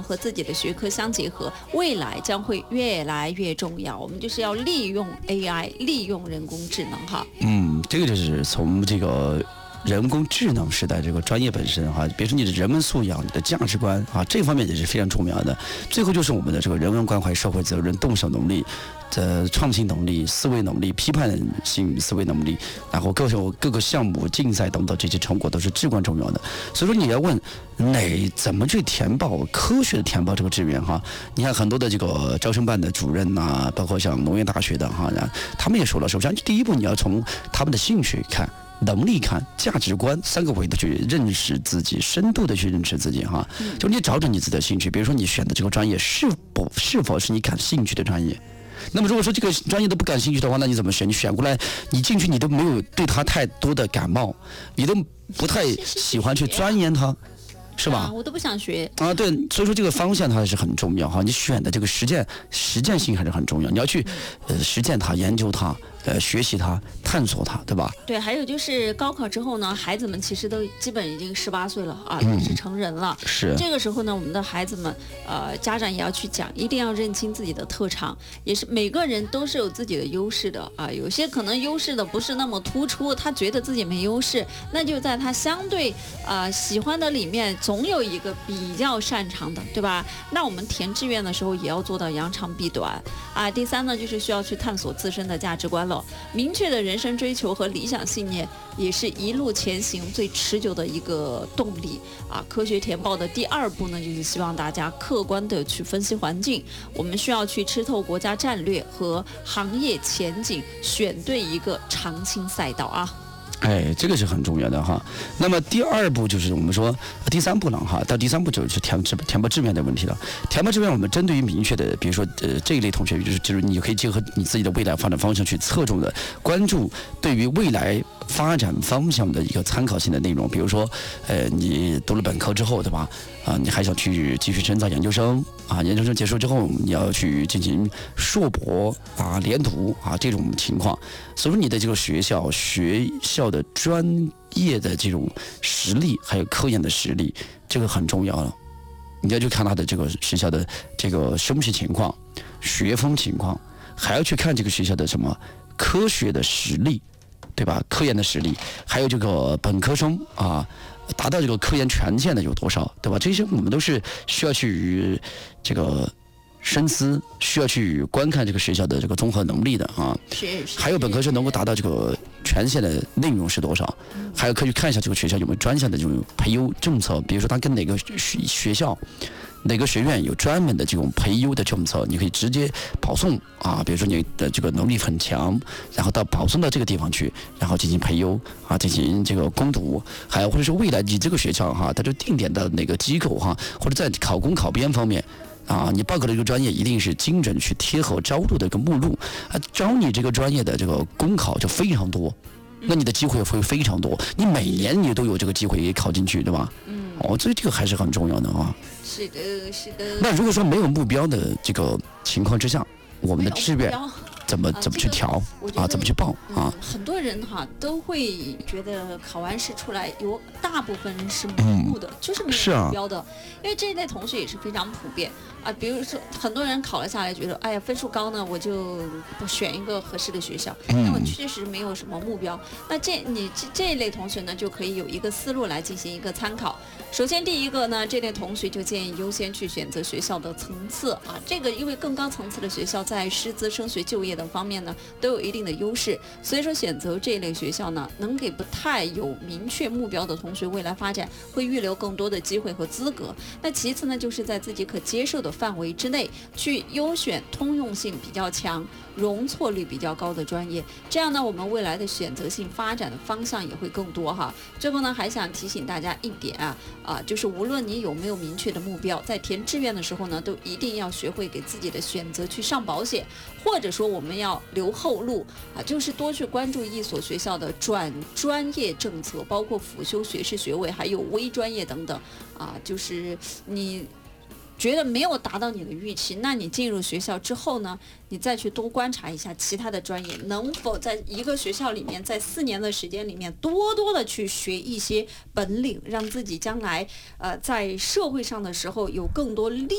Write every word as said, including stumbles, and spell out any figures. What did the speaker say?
和自己的学科相结合，未来将会越来越重要。我们就是要利用 A I， 利用人工智能哈。 嗯，这个就是从这个人工智能时代这个专业本身哈，比如说你的人文素养、你的价值观啊，这方面也是非常重要的。最后就是我们的这个人文关怀、社会责任、动手能力。的创新能力、思维能力、批判性思维能力，然后各种各个项目竞赛等等这些成果都是至关重要的。所以说你要问哪怎么去填报科学的填报这个志愿哈？你看很多的这个招生办的主任呐、啊，包括像农业大学的哈，他们也说了，首先第一步你要从他们的兴趣看。能力看、价值观三个维度去认识自己，深度的去认识自己哈。就你找准你自己的兴趣，比如说你选的这个专业是否是否是你感兴趣的专业。那么如果说这个专业都不感兴趣的话，那你怎么选？你选过来，你进去你都没有对它太多的感冒，你都不太喜欢去钻研它。是吧、 啊？我都不想学啊，对，所以说这个方向它还是很重要哈。你选的这个实践实践性还是很重要，你要去呃实践它、研究它、呃学习它、探索它，对吧？ 对，还有就是高考之后呢，孩子们其实都基本已经十八岁了啊，也是成人了。 嗯、是这个时候呢，我们的孩子们呃家长也要去讲，一定要认清自己的特长，也是每个人都是有自己的优势的啊。有些可能优势的不是那么突出，他觉得自己没优势，那就在他相对啊、呃、喜欢的里面。总有一个比较擅长的，对吧？那我们填志愿的时候也要做到扬长避短啊。第三呢，就是需要去探索自身的价值观了，明确的人生追求和理想信念，也是一路前行最持久的一个动力啊。科学填报的第二步呢，就是希望大家客观的去分析环境，我们需要去吃透国家战略和行业前景，选对一个长青赛道啊。 哎，这个是很重要的哈。那么第二步就是我们说第三步了哈，到第三步就是填志填报志愿的问题了。填报志愿，我们针对于明确的，比如说呃这一类同学，就是就是你可以结合你自己的未来发展方向去侧重的关注对于未来发展方向的一个参考性的内容。比如说呃你读了本科之后，对吧？啊，你还想去继续深造研究生啊？研究生结束之后，你要去进行硕博啊、连读啊这种情况。所以说你的这个学校学校的专业的这种实力，还有科研的实力，这个很重要了。你要去看他的这个学校的这个升学情况、学风情况，还要去看这个学校的什么科学的实力，对吧？科研的实力，还有这个本科生啊。达到这个科研权限的有多少，对吧？这些我们都是需要去这个深思，需要去观看这个学校的这个综合能力的啊。 是是。 还有本科生能够达到这个权限的内容是多少？嗯、还有可以看一下这个学校有没有专项的这种培优政策，比如说他跟哪个学学校。哪个学院有专门的这种培优的政策，你可以直接保送啊，比如说你的这个能力很强，然后到保送到这个地方去，然后进行培优啊，进行这个攻读，还有或者是未来你这个学校哈，它就定点的哪个机构哈，或者在考公考编方面。啊，你报考的这个专业一定是精准去贴合招录的一个目录啊，招你这个专业的这个公考就非常多，那你的机会会非常多，你每年你都有这个机会也考进去，对吧？嗯，哦，这这个还是很重要的啊。 是的，是的。 那如果说没有目标的这个情况之下，我们的志愿怎么怎么去调啊？怎么去报啊？ 很多人哈都会觉得考完试出来，有大部分人是模糊的，就是没有目标的，因为这一类同学也是非常普遍啊。比如说，很多人考了下来，觉得哎呀分数高呢，我就选一个合适的学校，那我确实没有什么目标。那这你这这一类同学呢，就可以有一个思路来进行一个参考。首先，第一个呢，这类同学就建议优先去选择学校的层次啊，这个因为更高层次的学校在师资、升学、就业等方面呢都有一定的优势，所以说选择这一类学校呢，能给不太有明确目标的同学未来发展会预留更多的机会和资格。那其次呢，就是在自己可接受的范围之内去优选通用性比较强、容错率比较高的专业，这样呢，我们未来的选择性发展的方向也会更多哈。最后呢，还想提醒大家一点啊，啊，就是无论你有没有明确的目标，在填志愿的时候呢，都一定要学会给自己的选择去上保险，或者说我们要留后路啊，就是多去关注一所学校的转专业政策，包括辅修学士学位，还有微专业等等啊，就是你觉得没有达到你的预期，那你进入学校之后呢，你再去多观察一下其他的专业，能否在一个学校里面，在四年的时间里面，多多的去学一些本领，让自己将来呃在社会上的时候有更多利